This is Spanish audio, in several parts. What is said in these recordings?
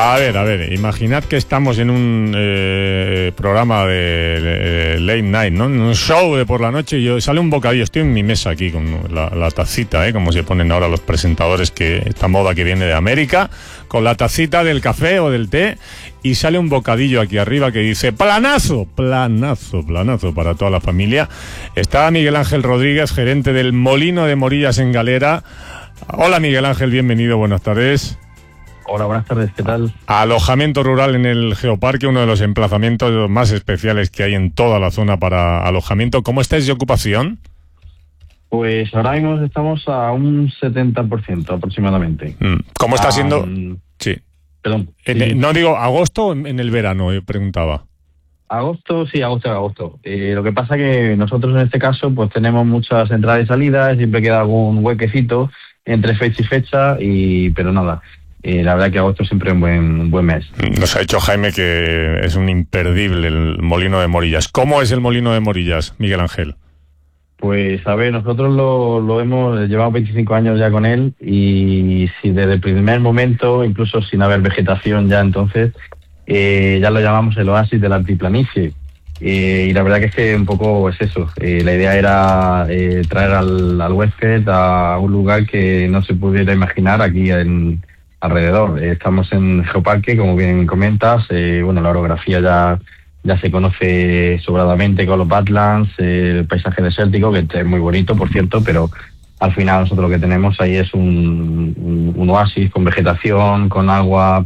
A ver, imaginad que estamos en un programa de late night, ¿no? Un show de por la noche y sale un bocadillo. Estoy en mi mesa aquí con la tacita, como se ponen ahora los presentadores, que esta moda que viene de América, con la tacita del café o del té, y sale un bocadillo aquí arriba que dice planazo para toda la familia. Está Miguel Ángel Rodríguez, gerente del Molino de Morillas en Galera. Hola Miguel Ángel, bienvenido, buenas tardes. Hola, buenas tardes, ¿qué tal? Alojamiento rural en el Geoparque, uno de los emplazamientos más especiales que hay en toda la zona para alojamiento. ¿Cómo estáis de ocupación? Pues ahora mismo estamos a un 70% aproximadamente. ¿Cómo está siendo? Sí. Perdón. No digo agosto o en el verano, preguntaba. Agosto. Lo que pasa que nosotros en este caso pues tenemos muchas entradas y salidas, siempre queda algún huequecito entre fecha y fecha, pero nada. La verdad que agosto siempre es un buen mes. Nos ha dicho Jaime que es un imperdible el Molino de Morillas. ¿Cómo es el Molino de Morillas, Miguel Ángel? Pues a ver, nosotros lo hemos llevado 25 años ya con él, y si desde el primer momento, incluso sin haber vegetación ya entonces, ya lo llamamos el oasis de la altiplanicie. Y la verdad que un poco es eso. La idea era traer al huésped a un lugar que no se pudiera imaginar aquí alrededor. Estamos en Geoparque, como bien comentas. La orografía ya se conoce sobradamente con los Badlands, el paisaje desértico, que es muy bonito, por cierto, pero al final nosotros lo que tenemos ahí es un oasis con vegetación, con agua,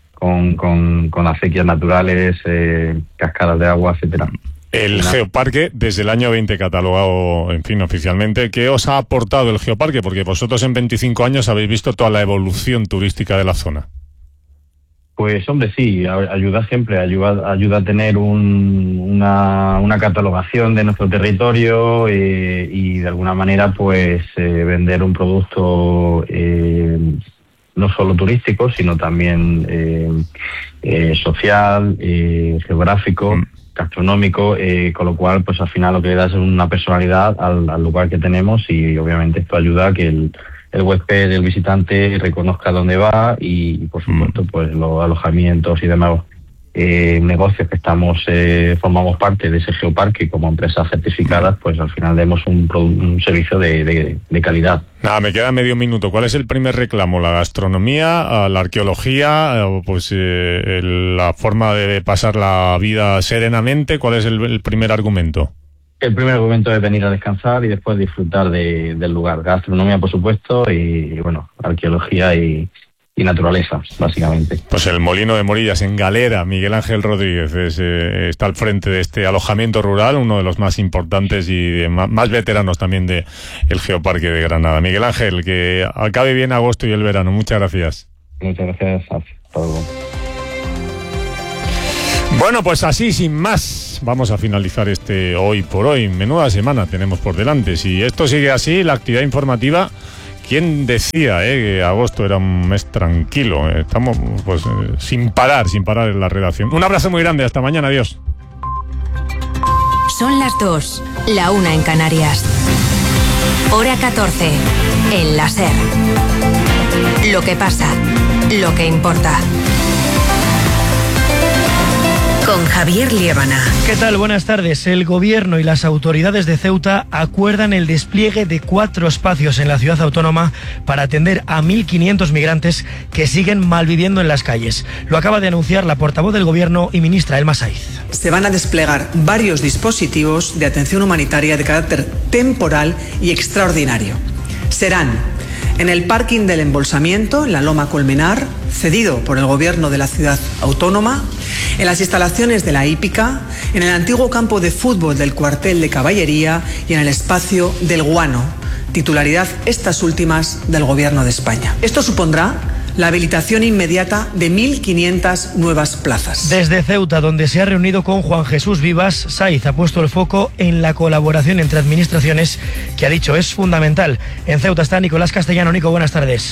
con acequias naturales, cascadas de agua, etcétera. El Geoparque, desde el año 20 catalogado, en fin, oficialmente, ¿qué os ha aportado el Geoparque? Porque vosotros en 25 años habéis visto toda la evolución turística de la zona. Pues hombre, sí, ayuda siempre, ayuda a tener una catalogación de nuestro territorio, y de alguna manera pues vender un producto no solo turístico, sino también social, geográfico, gastronómico, con lo cual pues al final lo que le da es una personalidad al lugar que tenemos, y obviamente esto ayuda a que el huésped, el visitante, reconozca dónde va, y por supuesto pues los alojamientos y demás negocios que formamos parte de ese Geoparque como empresas certificadas, pues al final demos un servicio de calidad. Nada, me queda medio minuto. ¿Cuál es el primer reclamo? ¿La gastronomía, la arqueología, pues la forma de pasar la vida serenamente? ¿Cuál es el primer argumento? El primer argumento es venir a descansar y después disfrutar del lugar. Gastronomía, por supuesto, y arqueología y naturaleza, básicamente. Pues el Molino de Morillas en Galera, Miguel Ángel Rodríguez está al frente de este alojamiento rural, uno de los más importantes y más veteranos también del Geoparque de Granada. Miguel Ángel, que acabe bien agosto y el verano. Muchas gracias. Muchas gracias a todos. Bueno, pues así, sin más, vamos a finalizar este Hoy por Hoy. Menuda semana tenemos por delante. Si esto sigue así, la actividad informativa, ¿quién decía que agosto era un mes tranquilo? Estamos pues sin parar en la redacción. Un abrazo muy grande, hasta mañana, adiós. Son las 2, la 1 en Canarias. Hora 14, en la SER. Lo que pasa, lo que importa. Con Javier Liébana. ¿Qué tal? Buenas tardes. El gobierno y las autoridades de Ceuta acuerdan el despliegue de 4 espacios en la ciudad autónoma para atender a 1.500 migrantes que siguen malviviendo en las calles. Lo acaba de anunciar la portavoz del gobierno y ministra Elma Saiz. Se van a desplegar varios dispositivos de atención humanitaria de carácter temporal y extraordinario. Serán en el parking del embolsamiento, en la Loma Colmenar, cedido por el gobierno de la ciudad autónoma, en las instalaciones de la hípica, en el antiguo campo de fútbol del cuartel de caballería y en el espacio del Guano, titularidad estas últimas del gobierno de España. Esto supondrá la habilitación inmediata de 1.500 nuevas plazas. Desde Ceuta, donde se ha reunido con Juan Jesús Vivas, Saiz ha puesto el foco en la colaboración entre administraciones, que ha dicho es fundamental. En Ceuta está Nicolás Castellano. Nico, buenas tardes.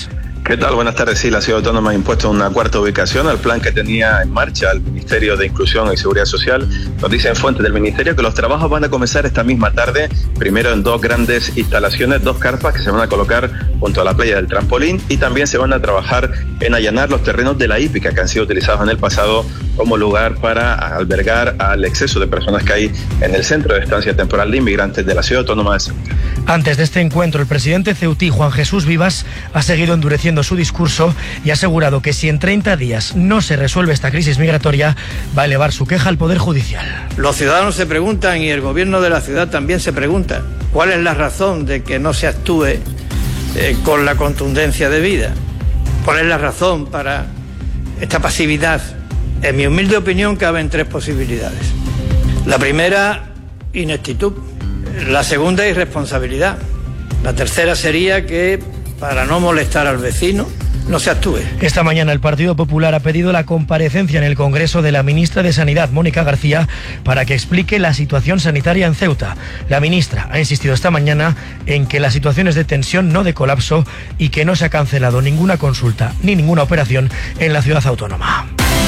¿Qué tal? Buenas tardes. Sí, la Ciudad Autónoma ha impuesto una cuarta ubicación al plan que tenía en marcha el Ministerio de Inclusión y Seguridad Social. Nos dicen fuentes del Ministerio que los trabajos van a comenzar esta misma tarde, primero en 2 grandes instalaciones, 2 carpas que se van a colocar junto a la playa del Trampolín, y también se van a trabajar en allanar los terrenos de la hípica que han sido utilizados en el pasado como lugar para albergar al exceso de personas que hay en el centro de estancia temporal de inmigrantes de la Ciudad Autónoma de Ceuta. Antes de este encuentro, el presidente ceutí, Juan Jesús Vivas, ha seguido endureciendo su discurso y ha asegurado que si en 30 días no se resuelve esta crisis migratoria, va a elevar su queja al Poder Judicial. Los ciudadanos se preguntan, y el gobierno de la ciudad también se pregunta, ¿cuál es la razón de que no se actúe con la contundencia debida? ¿Cuál es la razón para esta pasividad? En mi humilde opinión caben 3 posibilidades. La primera, ineptitud. La segunda, irresponsabilidad. La tercera sería que, para no molestar al vecino, no se actúe. Esta mañana el Partido Popular ha pedido la comparecencia en el Congreso de la ministra de Sanidad, Mónica García, para que explique la situación sanitaria en Ceuta. La ministra ha insistido esta mañana en que la situación es de tensión, no de colapso, y que no se ha cancelado ninguna consulta ni ninguna operación en la ciudad autónoma.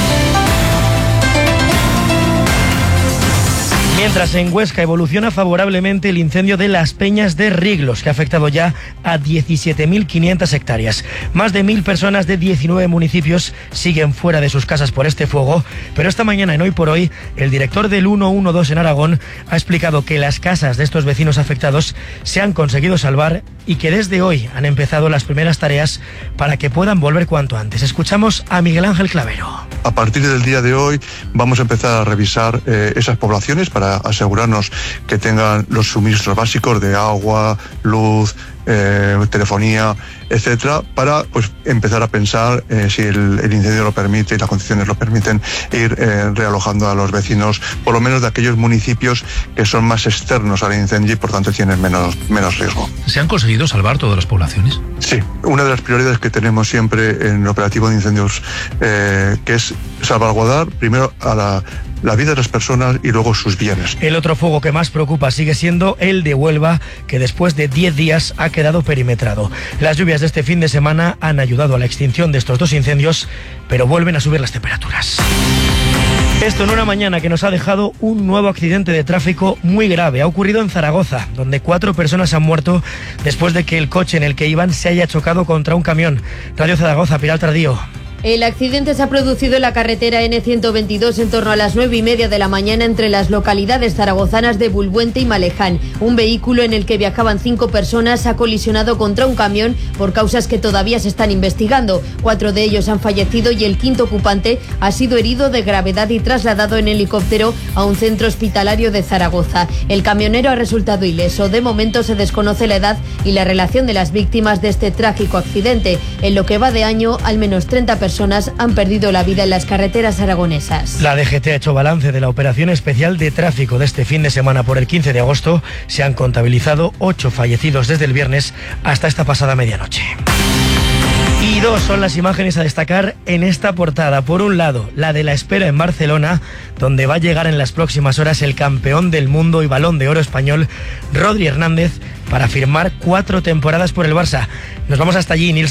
Mientras en Huesca evoluciona favorablemente el incendio de Las Peñas de Riglos, que ha afectado ya a 17.500 hectáreas. Más de 1.000 personas de 19 municipios siguen fuera de sus casas por este fuego, pero esta mañana en Hoy por Hoy, el director del 112 en Aragón ha explicado que las casas de estos vecinos afectados se han conseguido salvar y que desde hoy han empezado las primeras tareas para que puedan volver cuanto antes. Escuchamos a Miguel Ángel Clavero. A partir del día de hoy vamos a empezar a revisar esas poblaciones para asegurarnos que tengan los suministros básicos de agua, luz, telefonía, etcétera, para pues empezar a pensar si el incendio lo permite y las condiciones lo permiten, ir realojando a los vecinos, por lo menos de aquellos municipios que son más externos al incendio y por tanto tienen menos riesgo. ¿Se han conseguido salvar todas las poblaciones? Sí, una de las prioridades que tenemos siempre en el operativo de incendios, que es salvaguardar primero a la vida de las personas y luego sus bienes. El otro fuego que más preocupa sigue siendo el de Huelva, que después de 10 días ha quedado perimetrado. Las lluvias de este fin de semana han ayudado a la extinción de estos 2 incendios, pero vuelven a subir las temperaturas. Esto en una mañana que nos ha dejado un nuevo accidente de tráfico muy grave. Ha ocurrido en Zaragoza, donde 4 personas han muerto después de que el coche en el que iban se haya chocado contra un camión. Radio Zaragoza, Pilar Tardío. El accidente se ha producido en la carretera N122 en torno a las 9:30 de la mañana entre las localidades zaragozanas de Bulbuente y Maleján. Un vehículo en el que viajaban 5 personas ha colisionado contra un camión por causas que todavía se están investigando. 4 de ellos han fallecido y el 5º ocupante ha sido herido de gravedad y trasladado en helicóptero a un centro hospitalario de Zaragoza. El camionero ha resultado ileso. De momento se desconoce la edad y la relación de las víctimas de este trágico accidente. En lo que va de año, al menos 30 personas han perdido la vida en las carreteras aragonesas. La DGT ha hecho balance de la operación especial de tráfico de este fin de semana por el 15 de agosto. Se han contabilizado 8 fallecidos desde el viernes hasta esta pasada medianoche. Y 2 son las imágenes a destacar en esta portada. Por un lado, la de la espera en Barcelona, donde va a llegar en las próximas horas el campeón del mundo y Balón de Oro español, Rodri Hernández, para firmar 4 temporadas por el Barça. Nos vamos hasta allí, Nils.